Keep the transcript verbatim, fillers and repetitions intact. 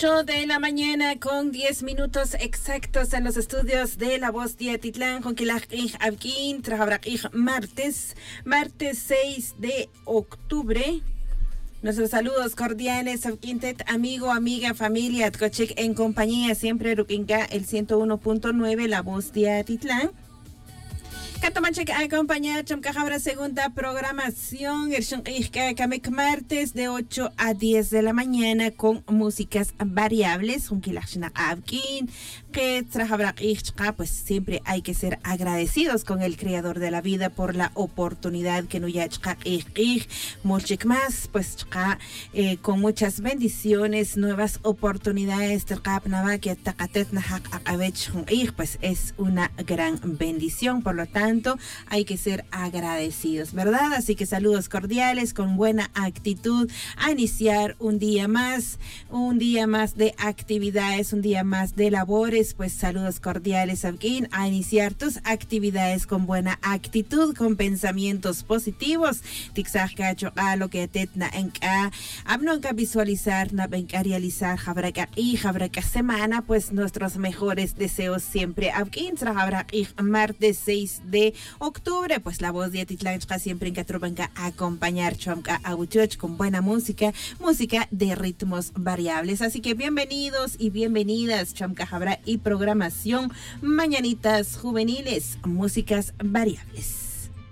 ocho de la mañana con diez minutos exactos en los estudios de La Voz de Atitlán, con que la Abquín, martes, martes seis de octubre. Nuestros saludos cordiales a Quintet, amigo, amiga, familia, Tcochec en compañía, siempre Ruquinca, el ciento uno punto nueve, La Voz de Atitlán. Catamanchek acompañar Chamcajabra segunda programación, el Camek martes de ocho a diez de la mañana con músicas variables, pues siempre hay que ser agradecidos con el Creador de la vida por la oportunidad que nos más, pues eh, con muchas bendiciones, nuevas oportunidades, pues es una gran bendición, por lo tanto hay que ser agradecidos, ¿verdad? Así que saludos cordiales, con buena actitud, a iniciar un día más, un día más de actividades, un día más de labores, pues saludos cordiales aquí, a iniciar tus actividades con buena actitud, con pensamientos positivos, tixacacho a lo que tetna en ka, abnonca visualizar, na benca realizar, jabraca y jabraca semana, pues nuestros mejores deseos siempre aquí, trabajar y martes seis de octubre, pues La Voz de Atitlán siempre en Catrobanca acompañar Chomca Aguchuch con buena música, música de ritmos variables. Así que bienvenidos y bienvenidas, Chomca Jabra y programación Mañanitas Juveniles, músicas variables.